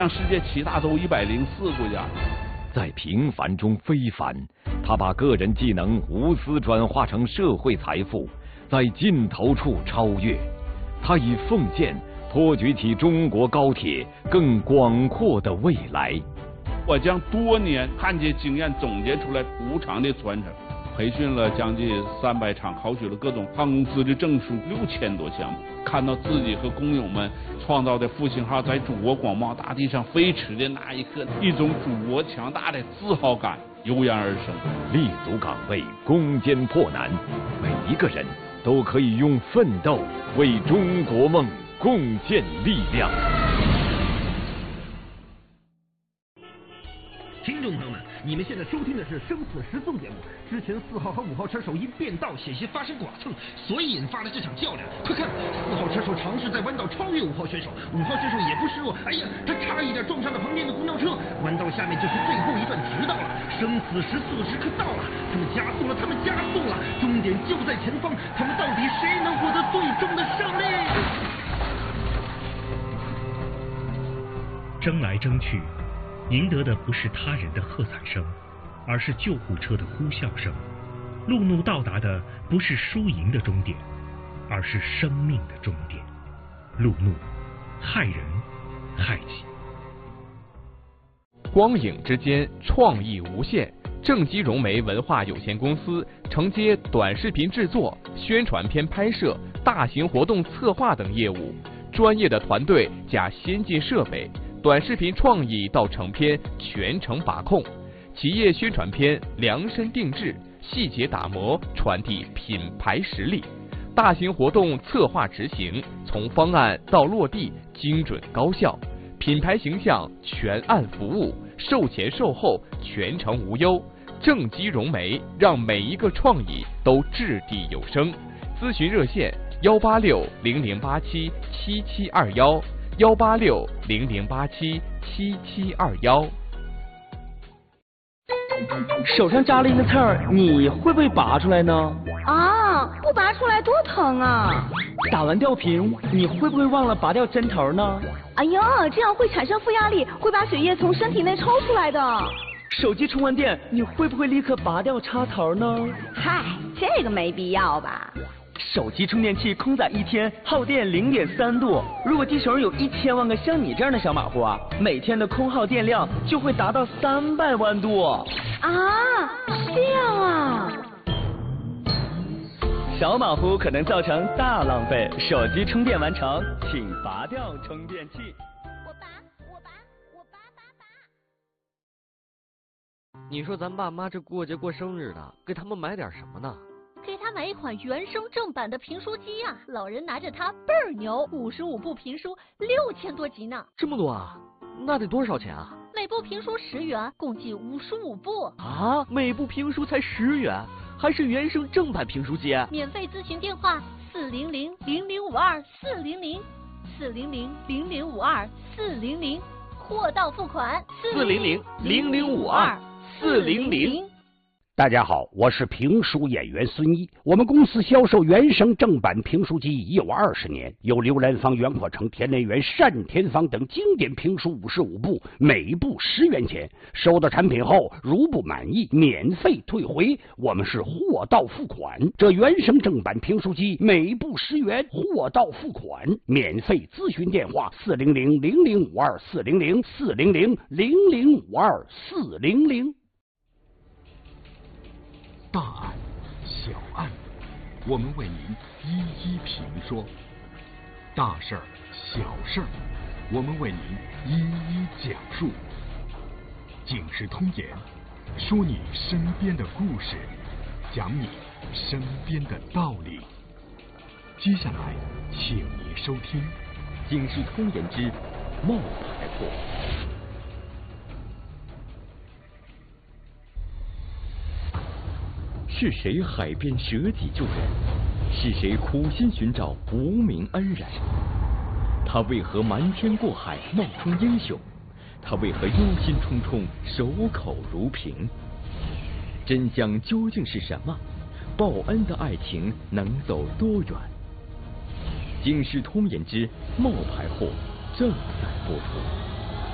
向世界7大洲104个国家。 在平凡中非凡，他把个人技能无私转化成社会财富，在尽头处超越。他以奉献托举起中国高铁更广阔的未来。 我将多年焊接经验总结出来无偿的传承，培训了将近300场，考取了各种航空公司的证书6000多项目。看到自己和工友们创造的复兴号在祖国广袤大地上飞驰的那一刻，一种祖国强大的自豪感油然而生。 立足岗位，攻坚破难，每一个人都可以用奋斗为中国梦贡献力量。 听众朋友们，你们现在收听的是《生死时速》节目。之前4号和5号车手因变道险些发生剐蹭，所以引发了这场较量。快看，4号车手尝试在弯道超越5号选手，5号选手也不示弱，哎呀，他差一点撞上了旁边的公交车。弯道下面就是最后一段直道了，生死时速时刻到了，他们加速了，他们加速了，终点就在前方，他们到底谁能获得最终的胜利？ 争来争去，赢得的不是他人的喝彩声，而是救护车的呼啸声。路怒到达的不是输赢的终点，而是生命的终点。路怒，害人害己。 光影之间，创意无限。正基融媒文化有限公司承接短视频制作、宣传片拍摄、大型活动策划等业务，专业的团队加先进设备。短视频创意到成片全程把控，企业宣传片量身定制，细节打磨，传递品牌实力。大型活动策划执行，从方案到落地精准高效，品牌形象全案服务，售前售后全程无忧。正基融媒让每一个创意都掷地有声。咨询热线18600877721。18600877721。 手上扎了一个刺儿，你会不会拔出来呢？ 啊，不拔出来多疼啊！ 打完吊瓶，你会不会忘了拔掉针头呢？ 哎呦，这样会产生负压力，会把血液从身体内抽出来的。 手机充完电，你会不会立刻拔掉插头呢？ 嗨，这个没必要吧。 手机充电器空载1天耗电0.3度，如果地球有1000万个像你这样的小马虎啊，每天的空耗电量就会达到300万度。 啊，这样啊！ 小马虎可能造成大浪费，手机充电完成，请拔掉充电器。 我拔。 你说咱爸妈这过节过生日的，给他们买点什么呢？ 给他买一款原声正版的评书机啊，老人拿着它倍儿牛，55部评书6000多集呢。 这么多啊？那得多少钱啊？ 每部评书10元，共计55部。 啊，每部评书才10元，还是原声正版评书机？ 免费咨询电话400-0052-400，400-0052-400，货到付款 400-0052-400。 大家好，我是评书演员孙一。我们公司销售原声正版评书机已有20年，有刘兰芳、袁阔成、田连元、单田芳等经典评书55部，每部10元钱。收到产品后，如不满意，免费退回。我们是货到付款。这原声正版评书机每部10元，货到付款，免费咨询电话400-0052-400，400-0052-400。 大案、小案，我们为您一一评说；大事儿、小事儿，我们为您一一讲述。警世通言，说你身边的故事，讲你身边的道理。接下来，请您收听《 警世通言之冒牌货》。是谁海边舍己救人？是谁苦心寻找无名恩人？他为何瞒天过海冒充英雄？他为何忧心忡忡守口如瓶？真相究竟是什么？报恩的爱情能走多远？警世通言之冒牌货正在播出。